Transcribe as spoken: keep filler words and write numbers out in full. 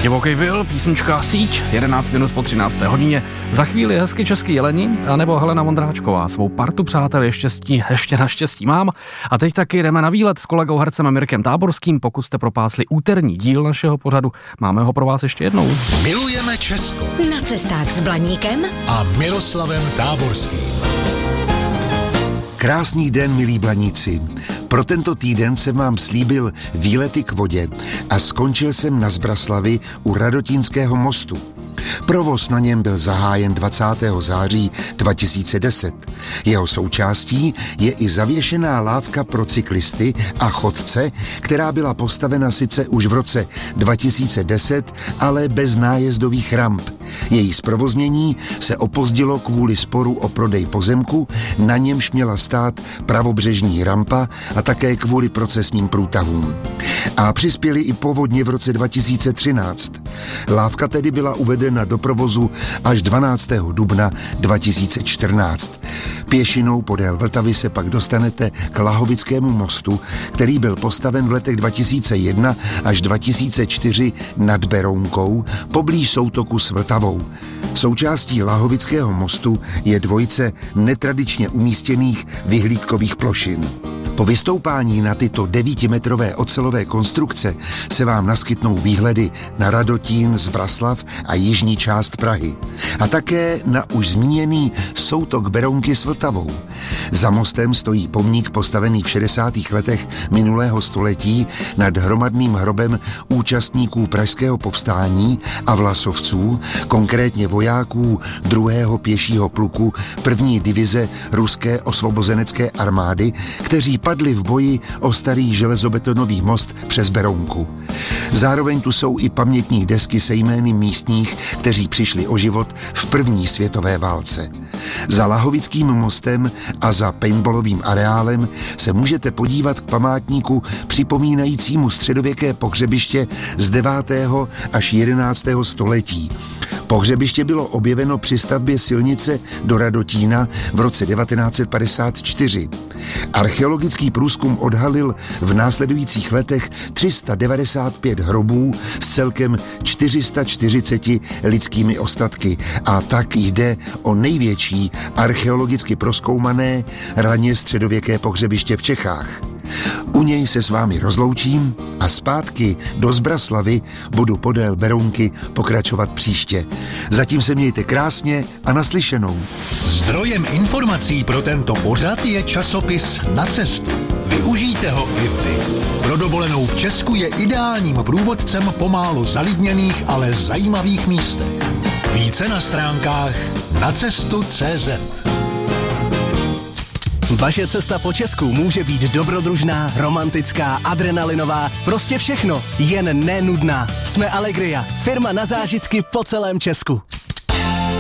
Divoký byl, písnička Síť, jedenáct minut po třinácté hodině. Za chvíli hezky český Jeleni, anebo Helena Vondráčková. Svou partu přátel je štěstí, ještě naštěstí mám. A teď taky jdeme na výlet s kolegou hercem Mirkem Táborským. Pokud jste propásli úterní díl našeho pořadu, máme ho pro vás ještě jednou. Milujeme Česko. Na cestách s Blaníkem A Miroslavem Táborským. Krásný den, milí Blaníci. Pro tento týden jsem vám slíbil výlety k vodě a skončil jsem na Zbraslavi u Radotínského mostu. Provoz na něm byl zahájen dvacátého září dva tisíce deset. Jeho součástí je i zavěšená lávka pro cyklisty a chodce, která byla postavena sice už v roce dva tisíce deset, ale bez nájezdových ramp. Její zprovoznění se opozdilo kvůli sporu o prodej pozemku, na němž měla stát pravobřežní rampa a také kvůli procesním průtahům. A přispěli i povodně v roce dva tisíce třináct. Lávka tedy byla uvedena do provozu až dvanáctého dubna dva tisíce čtrnáct. Pěšinou podél Vltavy se pak dostanete k Lahovickému mostu, který byl postaven v letech dva tisíce jedna až dva tisíce čtyři nad Berounkou, poblíž soutoku s Vltavou. Součástí Lahovického mostu je dvojice netradičně umístěných vyhlídkových plošin. Po vystoupání na tyto devítimetrové ocelové konstrukce se vám naskytnou výhledy na Radotín, Zbraslav a jižní část Prahy. A také na už zmíněný soutok Berounky s Vltavou. Za mostem stojí pomník postavený v šedesátých letech minulého století nad hromadným hrobem účastníků pražského povstání a vlasovců, konkrétně vojáků druhého pěšího pluku první divize ruské osvobozenecké armády, kteří padli v boji o starý železobetonový most přes Berounku. Zároveň tu jsou i pamětní desky se jmény místních, kteří přišli o život v první světové válce. Za Lahovickým mostem a za paintballovým areálem se můžete podívat k památníku připomínajícímu středověké pohřebiště z devátého až jedenáctého století. Pohřebiště bylo objeveno při stavbě silnice do Radotína v roce devatenáct set padesát čtyři. Archeologický průzkum odhalil v následujících letech tři sta devadesát pět hrobů s celkem čtyři sta čtyřicet lidskými ostatky a tak jde o největší archeologicky prozkoumané raně středověké pohřebiště v Čechách. U něj se s vámi rozloučím a zpátky do Zbraslavy budu podél Berounky pokračovat příště. Zatím se mějte krásně a naslyšenou. Zdrojem informací pro tento pořad je časopis Na cestu. Využijte ho i vy. Pro dovolenou v Česku je ideálním průvodcem po málo zalidněných, ale zajímavých místech. Více na stránkách nacestu tečka cé zet. Vaše cesta po Česku může být dobrodružná, romantická, adrenalinová, prostě všechno, jen nenudná. Jsme Allegria, firma na zážitky po celém Česku.